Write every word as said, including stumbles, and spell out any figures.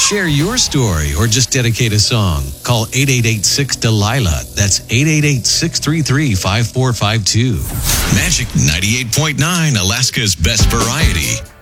Share your story or just dedicate a song. Call eight eight eight six Delilah. That's eight eight eight six three three five four five two. Magic ninety-eight point nine, Alaska's best variety.